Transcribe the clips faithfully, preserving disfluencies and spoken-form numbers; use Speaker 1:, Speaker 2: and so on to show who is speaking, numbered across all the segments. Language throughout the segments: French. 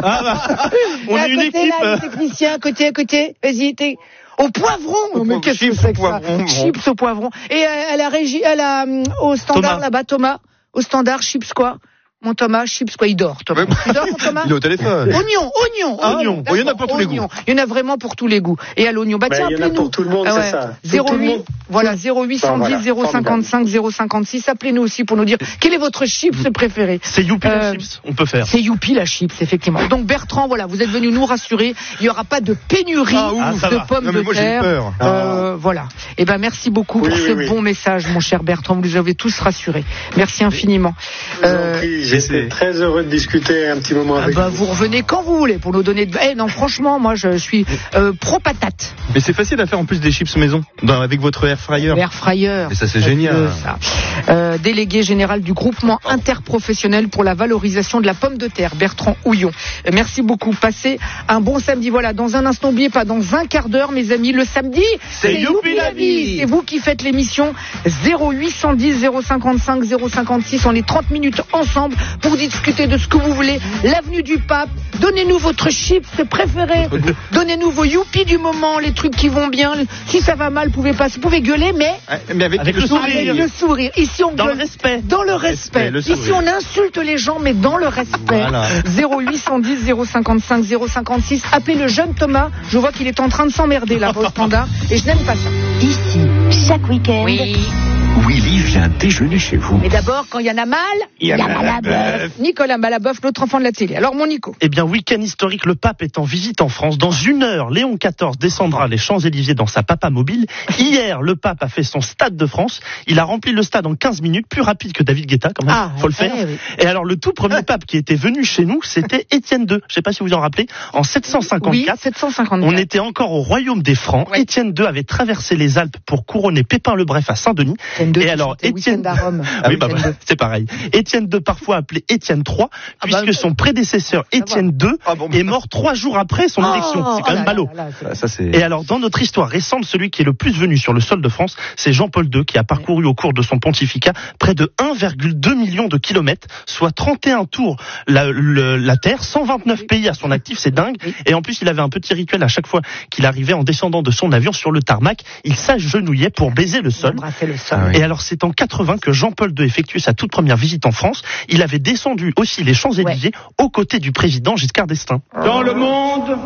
Speaker 1: Ah bah, on est une
Speaker 2: côté,
Speaker 1: équipe.
Speaker 2: là, les techniciens, à côté, à côté. Vas-y, t'es... Au poivron.
Speaker 1: Au
Speaker 2: Mais
Speaker 1: poivron.
Speaker 2: qu'est-ce que
Speaker 1: Chips
Speaker 2: c'est
Speaker 1: au
Speaker 2: que ça?
Speaker 1: poivron.
Speaker 2: Chips au poivron. Et à, à la régie, à la, au standard
Speaker 1: Thomas.
Speaker 2: là-bas, Thomas. Au standard, chips quoi? Mon Thomas, chips quoi? Il dort, Thomas. Il dort, mon Thomas?
Speaker 3: Il est au téléphone.
Speaker 2: Oignon, oignon,
Speaker 1: Ah,
Speaker 2: oignon.
Speaker 1: oh, il y en a pour tous les
Speaker 2: Oignon. Il y en a vraiment pour tous les goûts. Et à l'oignon, bah
Speaker 4: Mais
Speaker 2: tiens,
Speaker 4: il y en a
Speaker 2: appelez-nous.
Speaker 4: pour tout le monde,
Speaker 2: Ah
Speaker 4: c'est
Speaker 2: ouais.
Speaker 4: ça.
Speaker 2: zéro
Speaker 4: Tout le
Speaker 2: huit,
Speaker 4: monde.
Speaker 2: voilà, zéro huit cent dix,
Speaker 4: Bon, voilà.
Speaker 2: zéro cinquante-cinq, zéro cinquante-six. Appelez-nous aussi pour nous dire quel est votre chips préféré.
Speaker 1: C'est Youpi
Speaker 2: Euh,
Speaker 1: la chips, on peut faire.
Speaker 2: C'est Youpi la chips, effectivement. Donc Bertrand, voilà, vous êtes venu nous rassurer. Il n'y aura pas de pénurie
Speaker 3: Ah, ouf.
Speaker 1: Ah, ça
Speaker 2: de
Speaker 1: va.
Speaker 2: pommes
Speaker 3: Non, mais
Speaker 2: de
Speaker 3: moi, j'ai eu
Speaker 2: terre.
Speaker 3: peur.
Speaker 2: Euh, voilà. Et ben merci beaucoup
Speaker 4: Oui,
Speaker 2: pour
Speaker 4: oui,
Speaker 2: ce
Speaker 4: oui.
Speaker 2: bon message, mon cher Bertrand. Vous nous avez tous rassurés. Merci infiniment.
Speaker 4: Je vous en
Speaker 2: Euh,
Speaker 4: prie, J'étais très heureux de discuter un petit moment
Speaker 2: ah
Speaker 4: avec
Speaker 2: bah,
Speaker 4: vous.
Speaker 2: vous revenez quand vous voulez pour nous donner de... Eh non, franchement, moi je suis euh, pro patate.
Speaker 3: Mais c'est facile à faire en plus des chips maison, dans, avec votre air fryer.
Speaker 2: L'air fryer.
Speaker 3: Et ça, c'est génial.
Speaker 2: Ça. Euh, délégué général du groupement interprofessionnel pour la valorisation de la pomme de terre, Bertrand Houillon. Euh, Merci beaucoup. Passez un bon samedi. Voilà, dans un instant, n'oubliez pas, dans un quart d'heure, mes amis, le samedi,
Speaker 1: C'est Youpi la vie.
Speaker 2: C'est vous qui faites l'émission. Zéro huit cent dix, zéro cinquante-cinq, zéro cinquante-six. On est trente minutes ensemble pour discuter de ce que vous voulez. L'avenue du Pape. Donnez-nous votre chips préféré. Donnez-nous vos Youpi du moment, les trucs qui vont bien. Si ça va mal, vous pouvez pas, vous pouvez gueuler, mais
Speaker 3: Ah, Mais avec,
Speaker 1: Avec
Speaker 3: le
Speaker 1: le
Speaker 3: sourire.
Speaker 2: avec le sourire. Ici, on
Speaker 1: Dans le
Speaker 2: gueule
Speaker 1: respect.
Speaker 2: dans le respect.
Speaker 3: Respect, le
Speaker 2: Ici,
Speaker 3: sourire.
Speaker 2: on insulte les gens, mais dans le respect.
Speaker 3: Voilà.
Speaker 2: zéro huit cent dix, zéro cinquante-cinq, zéro cinquante-six. Appelez le jeune Thomas. Je vois qu'il est en train de s'emmerder là, au standard. Et je n'aime pas ça.
Speaker 5: Ici, chaque week-end,
Speaker 2: Oui.
Speaker 6: Willy vient déjeuner chez vous.
Speaker 2: Mais d'abord, quand il y en a mal, il y en a la bœuf. Nicolas Malaboeuf, l'autre enfant de la télé. Alors, mon Nico.
Speaker 1: Eh bien, week-end historique, le pape est en visite en France. Dans une heure, Léon quatorze descendra les Champs-Élysées dans sa papa mobile. Hier, le pape a fait son Stade de France. Il a rempli le stade en quinze minutes, plus rapide que David Guetta, quand même.
Speaker 2: Ah,
Speaker 1: faut le faire.
Speaker 2: eh oui.
Speaker 1: Et alors, le tout premier pape qui était venu chez nous, c'était Étienne deux. Je sais pas si vous en rappelez. En sept cent
Speaker 2: Oui,
Speaker 1: cinquante-quatre.
Speaker 2: sept cent cinquante-quatre.
Speaker 1: On était encore au royaume des Francs.
Speaker 2: Ouais.
Speaker 1: Étienne deux avait traversé les Alpes pour couronner Pépin le Bref à Saint-Denis.
Speaker 2: Étienne deux
Speaker 1: Et
Speaker 2: qui
Speaker 1: alors,
Speaker 2: chantait
Speaker 1: Étienne
Speaker 2: Week-end à Rome.
Speaker 1: Ah oui, bah,
Speaker 2: Étienne
Speaker 1: bah,
Speaker 2: deux.
Speaker 1: c'est pareil. Étienne deux, parfois appelé Étienne trois,
Speaker 2: Ah bah,
Speaker 1: puisque son prédécesseur
Speaker 2: va.
Speaker 1: Étienne deux
Speaker 3: Ah bon,
Speaker 1: est mort trois jours après son
Speaker 2: Oh,
Speaker 1: élection. C'est quand
Speaker 2: oh
Speaker 1: même
Speaker 2: là
Speaker 1: ballot.
Speaker 2: là là, c'est-
Speaker 3: Ah, ça, c'est...
Speaker 1: Et alors, dans notre histoire récente, celui qui est le plus venu sur le sol de France, c'est Jean-Paul deux, qui a parcouru au cours de son pontificat près de un virgule deux million de kilomètres, soit trente et un tours la, le- la Terre, cent vingt-neuf pays à son actif, c'est dingue.
Speaker 2: Oui.
Speaker 1: Et en plus, il avait un petit rituel à chaque fois qu'il arrivait en descendant de son avion sur le tarmac, il s'agenouillait pour baiser le sol.
Speaker 2: Embrasser le sol.
Speaker 3: Ah oui.
Speaker 1: Et alors, c'est en quatre-vingts que Jean-Paul deux effectuait sa toute première visite en France. Il avait descendu aussi les Champs-Élysées aux côtés du président Giscard d'Estaing.
Speaker 7: Dans le monde,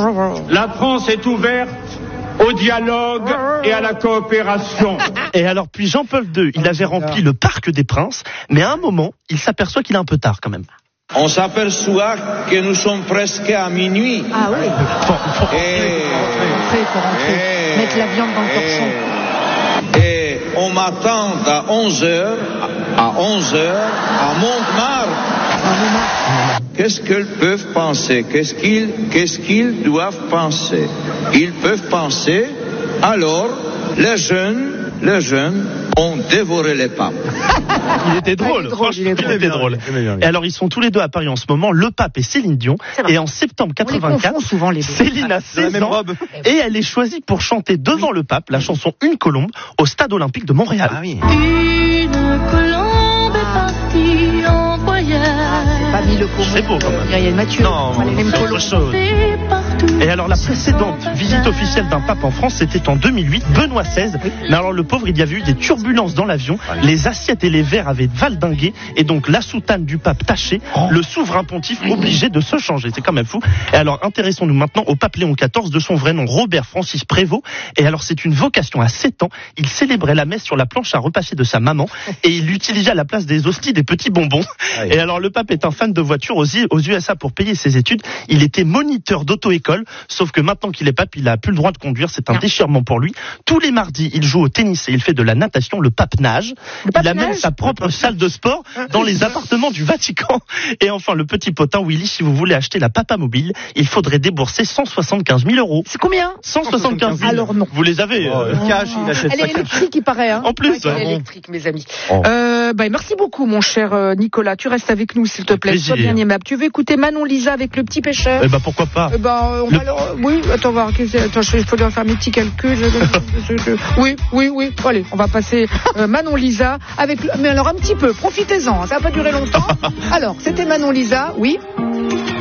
Speaker 7: la France est ouverte au dialogue et à la coopération.
Speaker 1: Et alors, puis Jean-Paul deux, il avait rempli le Parc des Princes, mais à un moment, il s'aperçoit qu'il est un peu tard quand même.
Speaker 8: On s'aperçoit que nous sommes presque à minuit.
Speaker 2: Ah oui.
Speaker 1: Faut- faut-
Speaker 8: Et,
Speaker 2: Rentrer, faut rentrer.
Speaker 8: Eh.
Speaker 2: Mettre la viande dans le torchon.
Speaker 8: et on m'attend à onze heures, à onze heures, à Montmartre. Qu'est-ce qu'ils peuvent penser? Qu'est-ce qu'ils, qu'est-ce qu'ils doivent penser? Ils peuvent penser, alors, les jeunes, les jeunes ont dévoré les papes.
Speaker 1: Il était drôle,
Speaker 2: il est drôle,
Speaker 1: franchement,
Speaker 2: il est
Speaker 1: il
Speaker 2: drôle.
Speaker 1: était drôle.
Speaker 3: Il est bien, il est
Speaker 1: Et alors, ils sont tous les deux à Paris en ce moment, le pape et Céline Dion.
Speaker 2: C'est vrai.
Speaker 1: Et en septembre
Speaker 2: On les
Speaker 1: quatre-vingt-quatre,
Speaker 2: confond souvent, les deux.
Speaker 1: Céline a
Speaker 3: Dans la
Speaker 1: seize
Speaker 3: même
Speaker 1: ans
Speaker 3: robe.
Speaker 1: et elle est choisie pour chanter devant le pape la chanson Une colombe au Stade olympique de Montréal.
Speaker 3: Ah oui.
Speaker 5: une colombe est partie en voyage.
Speaker 2: C'est pas mis le commun.
Speaker 1: C'est beau, quand même.
Speaker 2: Gabriel Mathieu.
Speaker 1: Non,
Speaker 2: Pas les mêmes
Speaker 1: c'est
Speaker 2: colos.
Speaker 1: autre chose.
Speaker 5: C'est partout.
Speaker 1: Et alors la précédente visite officielle d'un pape en France, c'était en deux mille huit, Benoît seize. Mais alors le pauvre, il y avait eu des turbulences dans l'avion, les assiettes et les verres avaient valdingué, et donc la soutane du pape tachée, le souverain pontife obligé de se changer. C'est quand même fou. Et alors intéressons-nous maintenant au pape Léon quatorze, de son vrai nom Robert Francis Prévost. Et alors c'est une vocation à sept ans, il célébrait la messe sur la planche à repasser de sa maman, et il utilisait à la place des hosties des petits bonbons.
Speaker 3: Ah oui.
Speaker 1: Et alors le pape est un fan de voitures aux, aux U S A pour payer ses études. Il était moniteur d'auto-école, sauf que maintenant qu'il est pape, il a plus le droit de conduire. C'est un
Speaker 2: Non.
Speaker 1: déchirement pour lui. Tous les mardis, il joue au tennis et il fait de la natation. Le pape nage.
Speaker 2: Le pape
Speaker 1: il a même
Speaker 2: nage
Speaker 1: sa propre salle de sport dans les appartements du Vatican. Et enfin, le petit potin Willy, si vous voulez acheter la papa mobile, il faudrait débourser cent soixante-quinze mille euros.
Speaker 2: C'est combien?
Speaker 1: cent soixante-quinze mille.
Speaker 2: Alors non.
Speaker 1: Vous les avez.
Speaker 3: Oh,
Speaker 1: euh,
Speaker 3: le cash, il achète
Speaker 2: Elle
Speaker 3: ça.
Speaker 2: est électrique, il paraît. Hein.
Speaker 1: En plus,
Speaker 2: Elle est
Speaker 1: ouais.
Speaker 2: électrique, mes amis.
Speaker 3: Oh.
Speaker 2: Euh, bah, merci beaucoup, mon cher euh, Nicolas. Tu restes avec nous, s'il te plaît.
Speaker 1: plaisir.
Speaker 2: Sois bien aimable. Tu veux écouter Manon Lisa avec le petit pêcheur?
Speaker 1: Eh ben pourquoi pas.
Speaker 2: Eh ben, on
Speaker 1: Le-
Speaker 2: va leur- Oui, attends, on va voir. qu'est-ce que- Attends, je- il faut faire mes petits calculs. Je- je- je- je- Oui, oui, oui. Bon, allez, on va passer euh, Manon Lisa avec. le- Mais alors un petit peu. Profitez-en. hein, Ça va pas durer longtemps. Alors, c'était Manon Lisa. Oui.